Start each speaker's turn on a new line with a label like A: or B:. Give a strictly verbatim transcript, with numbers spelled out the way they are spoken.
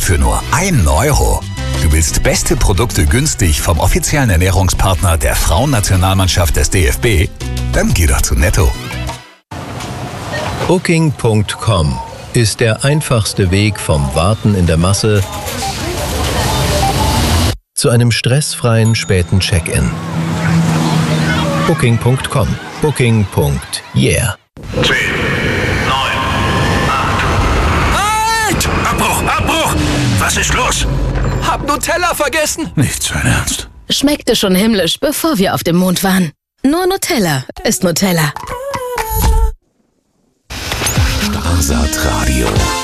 A: für nur einen Euro. Du willst beste Produkte günstig vom offiziellen Ernährungspartner der Frauennationalmannschaft des D F B? Dann geh doch zu Netto.
B: Booking Punkt com ist der einfachste Weg vom Warten in der Masse zu einem stressfreien späten Check-in. Booking Punkt com. Booking. Yeah.
C: zehn, neun, acht. Halt! Abbruch! Abbruch! Was ist los?
D: Hab Nutella vergessen.
C: Nicht sein Ernst.
E: Schmeckte schon himmlisch, bevor wir auf dem Mond waren. Nur Nutella ist Nutella.
A: Starsat Radio.